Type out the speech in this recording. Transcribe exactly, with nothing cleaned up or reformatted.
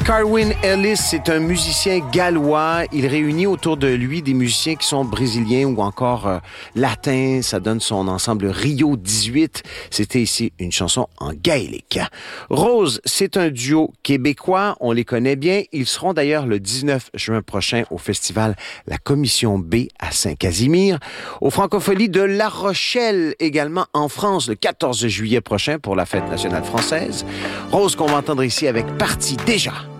Carwyn Ellis, c'est un musicien gallois. Il réunit autour de lui des musiciens qui sont brésiliens ou encore euh, latins. Ça donne son ensemble Rio dix-huit. C'était ici une chanson en gaélique. Rose, c'est un duo québécois. On les connaît bien. Ils seront d'ailleurs le dix-neuf juin prochain au festival La Commission B à Saint-Casimir. Au Francophonie de La Rochelle, également en France, le quatorze juillet prochain pour la Fête nationale française. Rose qu'on va entendre ici avec Parti déjà.